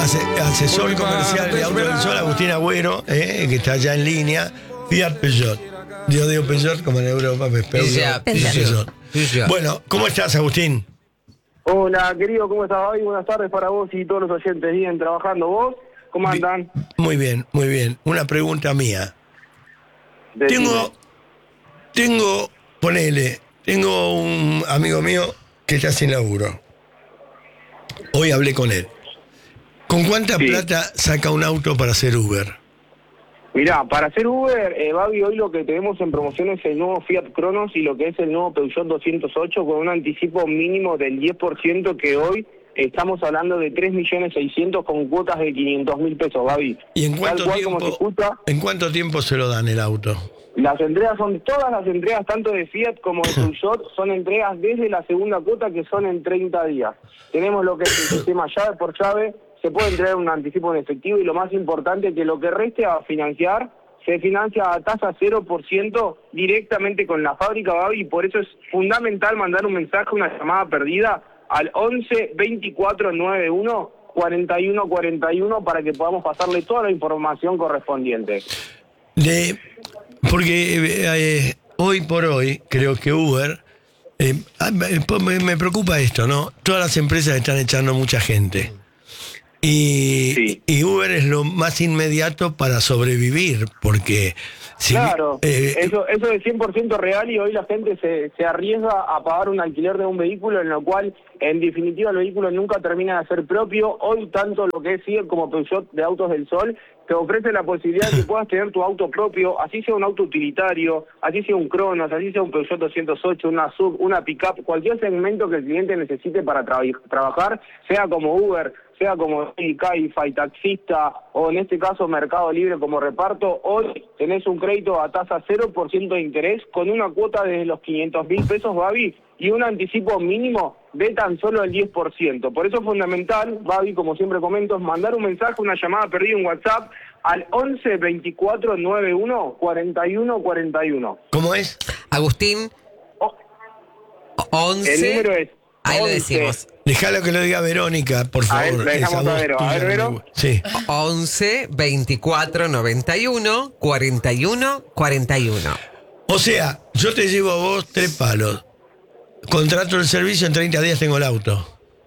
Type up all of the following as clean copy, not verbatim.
asesor comercial de Auto del Sol, Agustín Agüero, que está allá en línea, Fiat Peugeot. Yo digo Peugeot como en Europa, pero Peugeot. Bueno, ¿cómo estás, Agustín? Hola, querido, ¿cómo estás hoy? Buenas tardes para vos y todos los oyentes. Bien, trabajando. ¿Vos? ¿Cómo andan? Muy bien, muy bien. Una pregunta mía. Tengo un amigo mío que está sin laburo. Hoy hablé con él. ¿Con cuánta plata saca un auto para hacer Uber? Mirá, para hacer Uber, Babi, hoy lo que tenemos en promoción es el nuevo Fiat Cronos y lo que es el nuevo Peugeot 208 con un anticipo mínimo del 10% que hoy estamos hablando de 3.600.000 con cuotas de 500.000 pesos, Babi. ¿Y en cuánto tiempo se lo dan el auto? Las entregas todas las entregas, tanto de Fiat como de Peugeot, son entregas desde la segunda cuota, que son en 30 días. Tenemos lo que es el sistema llave por llave, se puede entregar un anticipo en efectivo y lo más importante, que lo que reste a financiar, se financia a tasa 0% directamente con la fábrica, Babi, y por eso es fundamental mandar un mensaje, una llamada perdida al 11 24 91 41 41 para que podamos pasarle toda la información correspondiente. Porque hoy por hoy creo que Uber, me preocupa esto, ¿no? Todas las empresas están echando mucha gente. Y Uber es lo más inmediato para sobrevivir, porque... Claro, eso es 100% real y hoy la gente se arriesga a pagar un alquiler de un vehículo en lo cual, en definitiva, el vehículo nunca termina de ser propio. Hoy tanto lo que es Fiat como Peugeot de Autos del Sol te ofrece la posibilidad de que puedas tener tu auto propio, así sea un auto utilitario, así sea un Cronos, así sea un Peugeot 208, una Sub, una Pickup, cualquier segmento que el cliente necesite para trabajar, sea como Uber, sea como Cabify, taxista o en este caso Mercado Libre como reparto. Hoy tenés un crédito a tasa 0% de interés con una cuota de los 500.000 pesos, Babi, y un anticipo mínimo de tan solo el 10%. Por eso es fundamental, Babi, como siempre comento, es mandar un mensaje, una llamada perdida, un WhatsApp al 11 24 91 41 41. ¿Cómo es? Agustín, 11... El número es... Ahí 11. Lo decimos. Dejalo que lo diga Verónica, por favor. A ver, le dejamos a Vero. A ver, Vero. Sí. 11 24 91 41 41. O sea, yo te llevo a vos 3 palos. Contrato el servicio, en 30 días tengo el auto.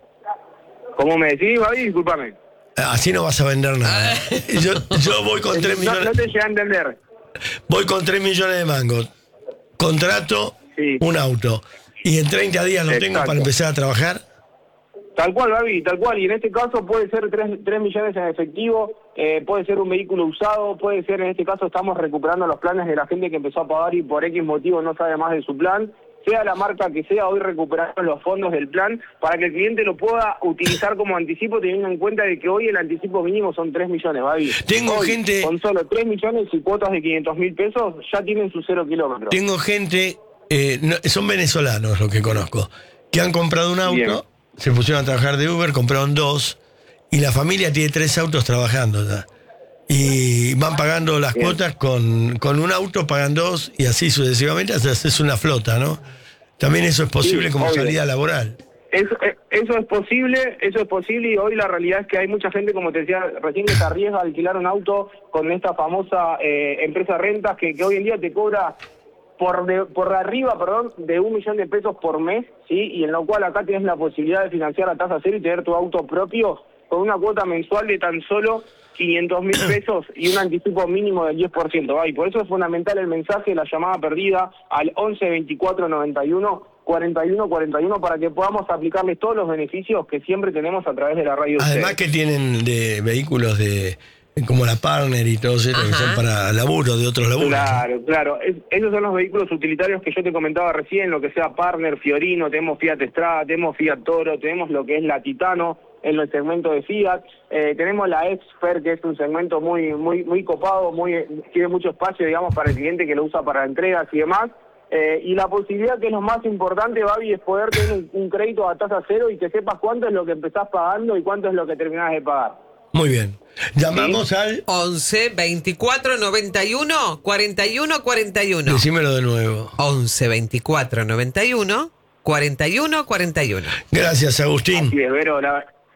¿Cómo me decís, Babi? Discúlpame. Así no vas a vender nada. Yo voy con 3 millones... No te llegué a entender. Voy con 3 millones de mangos. Contrato un auto. ¿Y en 30 días lo tengo para empezar a trabajar? Tal cual, Babi, tal cual. Y en este caso puede ser 3 millones en efectivo, puede ser un vehículo usado, puede ser, en este caso estamos recuperando los planes de la gente que empezó a pagar y por X motivo no sabe más de su plan. Sea la marca que sea, hoy recuperando los fondos del plan para que el cliente lo pueda utilizar como anticipo, teniendo en cuenta de que hoy el anticipo mínimo son 3 millones, Babi. Tengo hoy, gente... Con solo 3 millones y cuotas de 500.000 pesos, ya tienen sus 0 kilómetros. Tengo gente... son venezolanos los que conozco, que han comprado un auto, bien, se pusieron a trabajar de Uber, compraron 2 y la familia tiene 3 autos trabajando ya. Y van pagando las cuotas con un auto, pagan 2 y así sucesivamente, hasta es una flota, ¿no? También eso es posible como salida laboral. Eso es posible y hoy la realidad es que hay mucha gente, como te decía recién, que se arriesga a alquilar un auto con esta famosa empresa de rentas que hoy en día te cobra por arriba, de 1 millón de pesos por mes, ¿sí? Y en lo cual acá tienes la posibilidad de financiar a tasa cero y tener tu auto propio con una cuota mensual de tan solo 500.000 pesos y un anticipo mínimo del 10%. Y por eso es fundamental el mensaje, la llamada perdida al 11 24 91 41 41 para que podamos aplicarles todos los beneficios que siempre tenemos a través de la radio. Además que tienen de vehículos como la Partner y todos estos que son para laburo, de otros laburos. Claro. Esos son los vehículos utilitarios que yo te comentaba recién, lo que sea Partner, Fiorino, tenemos Fiat Strada, tenemos Fiat Toro, tenemos lo que es la Titano en el segmento de Fiat, tenemos la Expert, que es un segmento muy copado, tiene mucho espacio, digamos, para el cliente que lo usa para entregas y demás. Y la posibilidad, que es lo más importante, Babi, es poder tener un crédito a tasa cero y que sepas cuánto es lo que empezás pagando y cuánto es lo que terminás de pagar. Muy bien. Llamamos al 11 24 91 41 41. Decímelo de nuevo. 11 24 91 41 41. Gracias, Agustín. Así es, Vero,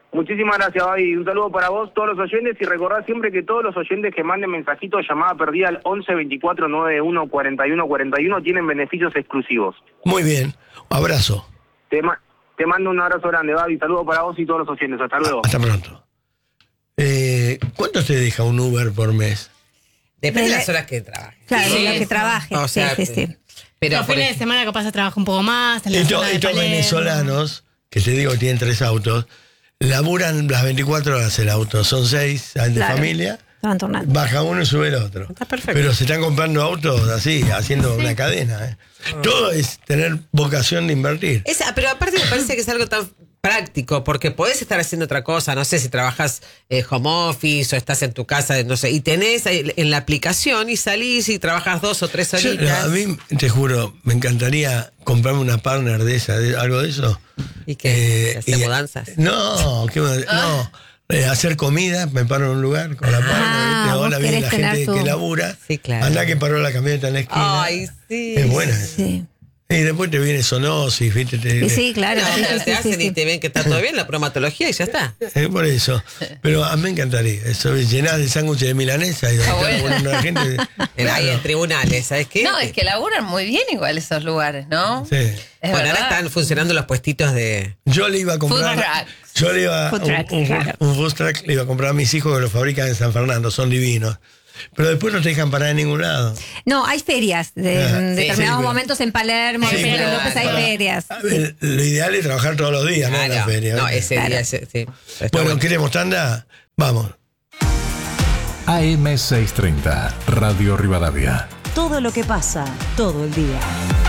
Muchísimas gracias, Babi. Un saludo para vos, todos los oyentes, y recordad siempre que todos los oyentes que manden mensajitos, llamada perdida al 11 24 91 41 41 tienen beneficios exclusivos. Muy bien, abrazo. Te mando un abrazo grande, Babi. Saludo para vos y todos los oyentes. Hasta luego. Hasta pronto. ¿Cuánto te deja un Uber por mes? Depende de las horas que trabajes. Claro, de lo que trabaje. O sea, sí. Pero Los fines de semana capaz se trabaja un poco más. En la zona de Estos Palermo. venezolanos, que te digo que tienen 3 autos, laburan las 24 horas el auto. Son 6 de Claro. familia. Estaban tornando. Baja uno y sube el otro. Está perfecto. Pero se están comprando autos así, haciendo una cadena. Todo es tener vocación de invertir. Pero aparte me parece que es algo tan práctico, porque podés estar haciendo otra cosa, no sé si trabajas home office o estás en tu casa, no sé, y tenés ahí en la aplicación y salís y trabajas 2 o 3 horitas. A mí, te juro, me encantaría comprarme una partner de esa, algo de eso. ¿Y qué? ¿Hacer mudanzas? No, hacer comida, me paro en un lugar con la partner, ¿viste? vos Hola, viene querés la gente tener que labura. Sí, claro. Anda que paró la camioneta en la esquina. Ay, sí. Es buena esa. Sí. Y después te viene zoonosis, ¿viste? Sí, claro. No, sí, pero sí, te sí, hacen sí. y te ven que está todo bien, la bromatología y ya está. Por eso. Pero a mí me encantaría. Eso, llenás de sándwiches de milanesa y donde está bueno. poniendo la gente. Ahí en tribunales, ¿sabes qué? No, es que laburan muy bien igual esos lugares, ¿no? Sí. Es Bueno, ahora verdad. están funcionando los puestitos de... Yo le iba a comprar. Food trucks. Yo le iba Food trucks, claro. un food truck le iba a comprar a mis hijos que lo fabrican en San Fernando, son divinos. Pero después no te dejan parar en ningún lado. No, hay ferias de determinados pero- momentos en Palermo, Sí, en Ferias claro. López hay ferias. A ver, lo ideal es trabajar todos los días, ¿no? En la feria. No, ¿viste? ese Claro. día, sí. Está Bueno, bueno. ¿queremos tanda? Vamos. AM630, Radio Rivadavia. Todo lo que pasa, todo el día.